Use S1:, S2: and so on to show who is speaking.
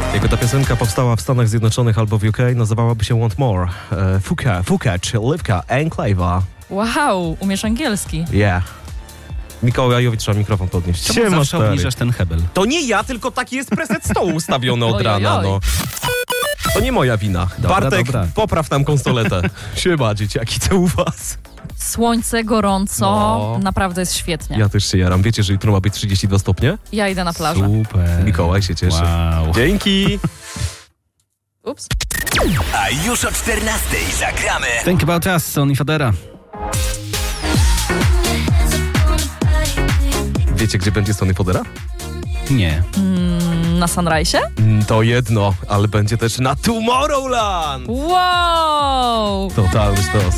S1: Jego ta piosenka powstała w Stanach Zjednoczonych albo w UK, nazywałaby się Want More. Fukacz, Livka, Enclave'a.
S2: Wow, umiesz angielski.
S1: Yeah. Mikołajowi trzeba mikrofon podnieść.
S3: Czemu zawsze obniżasz ten hebel?
S1: To nie ja, tylko taki jest preset stołu ustawiony od rana, no. To nie moja wina.
S3: Dobra,
S1: Bartek,
S3: dobra.
S1: popraw tam konsoletę. Siema, dzieciaki, co u was?
S2: Słońce, gorąco,
S1: No.
S2: naprawdę jest świetnie.
S1: Ja też się jaram. Wiecie, że jutro ma być 32 stopnie?
S2: Ja idę na plażę.
S3: Super.
S1: Mikołaj się cieszy.
S3: Wow.
S1: Dzięki.
S2: Ups.
S4: A już o 14:00 zagramy.
S3: Think About Us, Sonny Fodera.
S1: Wiecie, gdzie będzie Sonny Fodera?
S3: Nie.
S2: Na Sunrise'ie?
S1: To jedno, ale będzie też na Tomorrowland.
S2: Wow!
S1: Totalny sztos.